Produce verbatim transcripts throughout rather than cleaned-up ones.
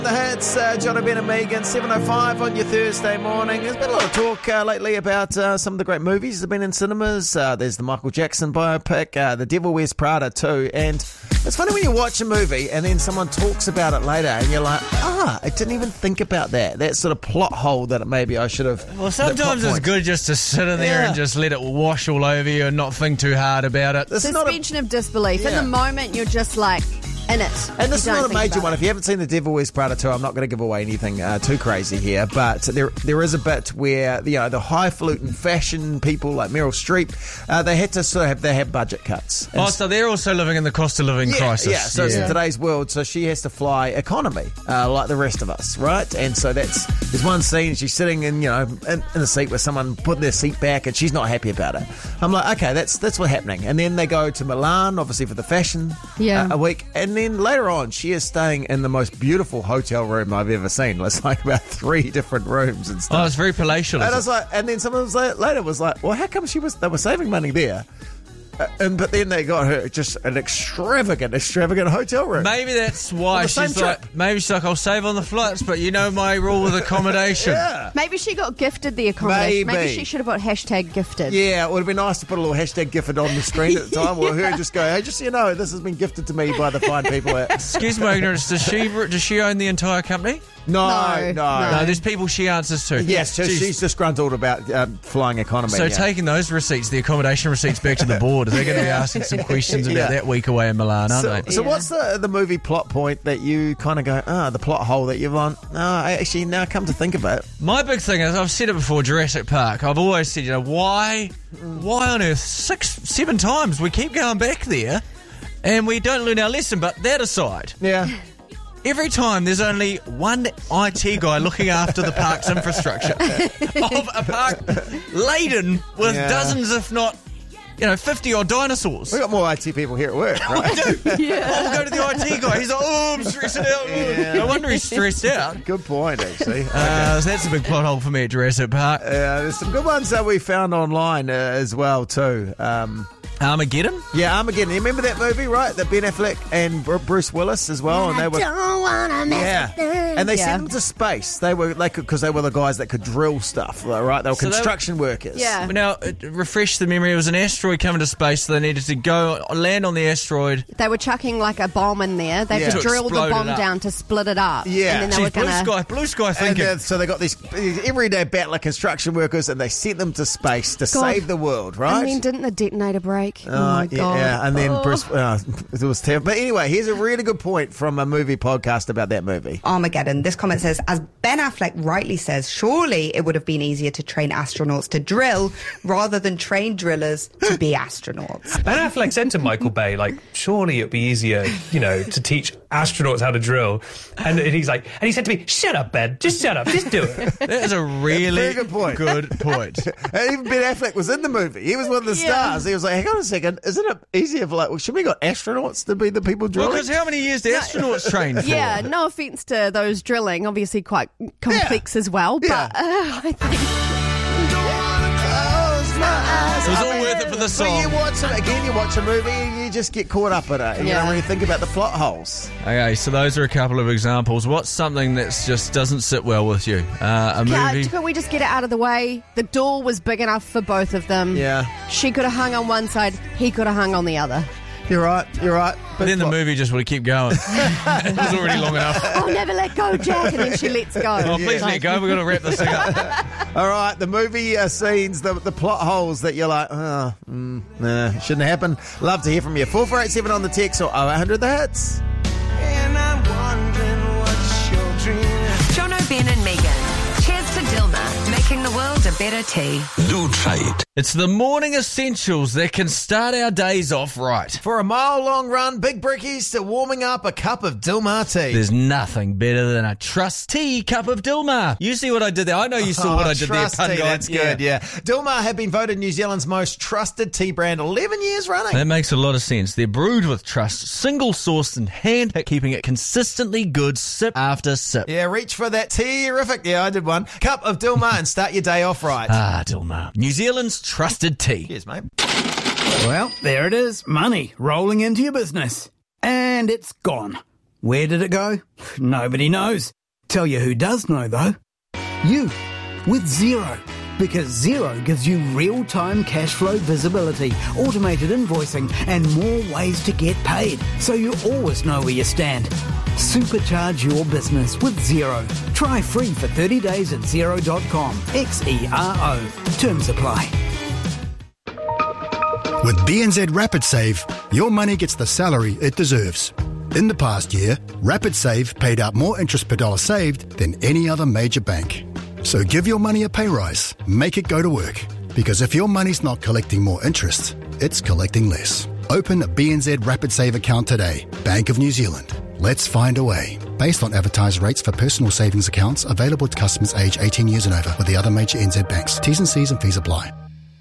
The hits, uh, John Ben and Megan, seven oh five on your Thursday morning. There's been a lot of talk uh, lately about uh, some of the great movies that have been in cinemas. Uh, there's the Michael Jackson biopic, uh, The Devil Wears Prada too. And it's funny when you watch a movie and then someone talks about it later and you're like, ah, I didn't even think about that. That sort of plot hole that maybe I should have... Well, sometimes it's good just to sit in there Yeah. and just let it wash all over you and not think too hard about it. This is not a, Suspension of disbelief. Yeah. In the moment, you're just like in it. and this You is not don't a think major about one. it. If you haven't seen The Devil Wears Prada two, I'm not going to give away anything uh, too crazy here, but there there is a bit where, you know, the highfalutin fashion people like Meryl Streep, uh, they had to sort of have, they have budget cuts. And Oh, so they're also living in the cost of living Yeah, crisis. yeah. So it's in today's world, so she has to fly economy, uh, like the rest of us, right? And so that's there's one scene she's sitting in, you know, in, in a seat with someone put their seat back, and she's not happy about it. I'm like, okay, that's that's what's happening. And then they go to Milan, obviously for the fashion, Yeah. uh, a week, and then later on, she is staying in the most beautiful hotel room I've ever seen. It's like about three different rooms and stuff. Oh, it's very palatial. And I is was like, and then someone was like, later was like, well, how come she was? They were saving money there, uh, and but then they got her just an extravagant, extravagant hotel room. it? Maybe that's why the same she's trip. like, maybe she's like, I'll save on the flights, but you know my rule with accommodation. Yeah, Maybe she got gifted the accommodation. Maybe. Maybe she should have put hashtag gifted. yeah. It would have been nice to put a little hashtag gifted on the screen at the time, or her just go, hey, just so you know, this has been gifted to me by the fine people at. Excuse my ignorance, does she does she own the entire company? No, No, no. no. No, there's people she answers to. Yes, so she's, disgruntled about um, flying economy. So yeah. taking those receipts, the accommodation receipts, back to the board, they're going to be asking some questions about Yeah. that week away in Milan, aren't So, they? so Yeah. what's the the movie plot point that you kind of go, ah, the plot hole that you've on? No, I actually now come to think of it. My big thing is, I've said it before, Jurassic Park. I've always said, you know, why, why on earth, six, seven times we keep going back there and we don't learn our lesson. But that aside, Yeah. every time there's only one I T guy looking after the park's infrastructure of a park laden with Yeah. dozens, if not, you know, fifty odd dinosaurs. We got more I T people here at work, right? I'll go to the I T guy. He's like, oh, I'm stressing out. Yeah. No wonder he's stressed out. Good point, actually. Uh, so that's a big plot hole for me at Jurassic Park. Uh, there's some good ones that we found online uh, as well too. Um, Armageddon? yeah, Armageddon. You remember that movie, right? That Ben Affleck and Bru- Bruce Willis as well, and they were Don't wanna mess yeah, with them. and they Yeah. sent them to space. They were they could because they were the guys that could drill stuff, right? They were So they- construction workers. Yeah. Now, uh, refresh the memory. It was an asteroid coming to space, so they needed to go land on the asteroid. They were chucking like a bomb in there. They Yeah. had To to drill the explode bomb it up. down to split it up. Yeah. And then they Geez, were blue gonna. sky, blue sky And thinking. then, so they got these everyday battler construction workers, and they sent them to space to God. save the world, right? And then didn't the detonator break? Oh, Uh, my yeah, god! yeah, and then Oh. Bruce, uh, it was terrible. But anyway, here's a really good point from a movie podcast about that movie. Armageddon. This comment says, as Ben Affleck rightly says, surely it would have been easier to train astronauts to drill rather than train drillers to be astronauts. Ben Affleck said to Michael Bay, like, surely it'd be easier, you know, to teach astronauts how to drill. And he's like, and he said to me, shut up, Ben, just shut up, just do it. That is a really Very good point. good point. And even Ben Affleck was in the movie. He was one of the Yeah. stars. He was like, hang on a second, isn't it easier for like, well, should we got astronauts to be the people Well, drilling? because how many years do astronauts train for? Yeah, no offense to those drilling, obviously quite complex as well, but Yeah. uh, I think It was all worth it for the So you song. watch it again, you watch a movie and you just get caught up in it. And you Yeah. don't really think about the plot holes. Okay, so those are a couple of examples. What's something that just doesn't sit well with you? Uh, a yeah, movie? can we just get it out of the way? The door was big enough for both of them. Yeah. She could have hung on one side, he could have hung on the other. You're right, you're right. But then the what- movie just would have kept going. It was already long enough. Oh, never let go, Jack. And then she lets go. Oh, please let go. We've got to wrap this thing up. All right, the movie uh, scenes, the, the plot holes that you're like, oh, mm, nah, shouldn't happen. Love to hear from you. four four eight seven on the text or oh eight hundred the hits. And I'm wondering what's your dream. John O'Ben and Megan. Cheers to Dilma, making the world a better tea. Do try it. It's the morning essentials that can start our days off right. For a mile-long run, big brickies to warming up a cup of Dilmah tea. There's nothing better than a trusty cup of Dilmah. You see what I did there? I know you saw Oh, what I did there, trust pun tea, guy. that's good, yeah. Dilmah have been voted New Zealand's most trusted tea brand eleven years running. That makes a lot of sense. They're brewed with trust, single-sourced and hand-picked, keeping it consistently good sip after sip. Yeah, reach for that tea-rific. Yeah, I did one. Cup of Dilmah and start your day off right. Ah, Dilmah. New Zealand's trusted tea. Cheers, mate. Well, there it is. Money rolling into your business. And it's gone. Where did it go? Nobody knows. Tell you who does know, though. You, with Xero. Because Xero gives you real-time cash flow visibility, automated invoicing, and more ways to get paid, so you always know where you stand. Supercharge your business with Xero. Try free for thirty days at xero dot com. X E R O. Terms apply. With B N Z Rapid Save, your money gets the salary it deserves. In the past year, Rapid Save paid out more interest per dollar saved than any other major bank. So give your money a pay rise. Make it go to work. Because if your money's not collecting more interest, it's collecting less. Open a B N Z Rapid Save account today. Bank of New Zealand. Let's find a way. Based on advertised rates for personal savings accounts available to customers aged eighteen years and over with the other major N Z banks. T's and C's and fees apply.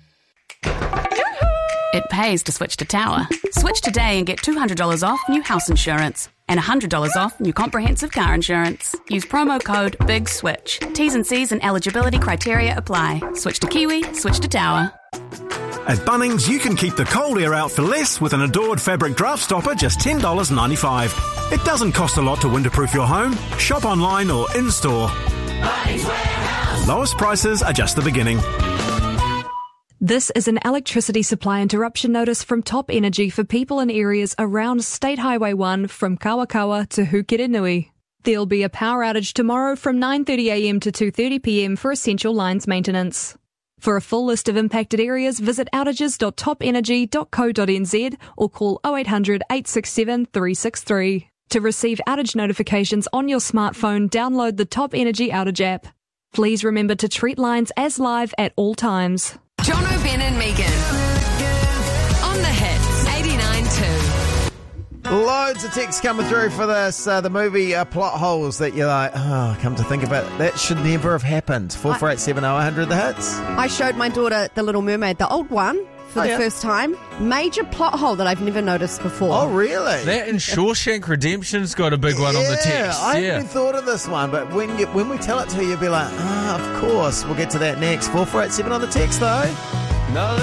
It pays to switch to Tower. Switch today and get two hundred dollars off new house insurance and one hundred dollars off new comprehensive car insurance. Use promo code BIGSWITCH. T's and C's and eligibility criteria apply. Switch to Kiwi, switch to Tower. At Bunnings, you can keep the cold air out for less with an Adored fabric draft stopper, just ten dollars ninety-five. It doesn't cost a lot to winterproof your home. Shop online or in-store. Bunnings Warehouse. Lowest prices are just the beginning. This is an electricity supply interruption notice from Top Energy for people in areas around State Highway one from Kawakawa to Hukirinui. There'll be a power outage tomorrow from nine thirty a m to two thirty p m for essential lines maintenance. For a full list of impacted areas, visit outages dot top energy dot co dot n z or call oh eight hundred, eight six seven, three six three. To receive outage notifications on your smartphone, download the Top Energy Outage app. Please remember to treat lines as live at all times. John O'Ben and Megan. On the hits, eighty-nine two. Loads of texts coming through for this, uh, the movie uh, plot holes that you're like, oh, come to think about it, that should never have happened. four four eight seven oh one hundred, the hits. I showed my daughter The Little Mermaid, the old one, for Oh, the yeah. first time. Major plot hole that I've never noticed before. Oh, really? That and Shawshank Redemption's got a big one on the Yeah, text. I yeah. haven't even thought of this one, but when you, when we tell it to you, you'll be like, ah, of course. We'll get to that next. four four eight seven on the text, though. No.